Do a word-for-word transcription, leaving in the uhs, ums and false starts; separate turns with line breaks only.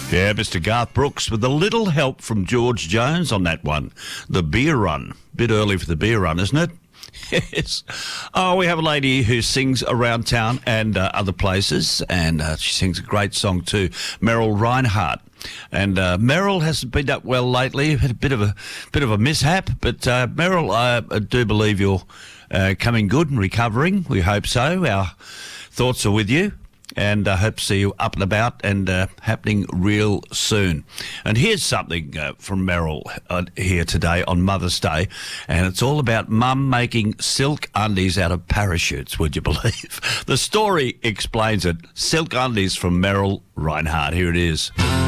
Yeah, Mister Garth Brooks with a little help from George Jones on that one. The Beer Run. Bit early for the beer run, isn't it? Yes. Oh, we have a lady who sings around town and uh, other places, and uh, she sings a great song too, Meryl Reinhardt. And uh, Meryl hasn't been up well lately. Had a bit of a bit of a mishap, but uh, Meryl, I do believe you're uh, coming good and recovering. We hope so. Our thoughts are with you, and I uh, hope to see you up and about and uh, happening real soon. And here's something uh, from Meryl uh, here today on Mother's Day, and it's all about mum making silk undies out of parachutes, would you believe? The story explains it. Silk undies from Meryl Reinhardt. Here it is.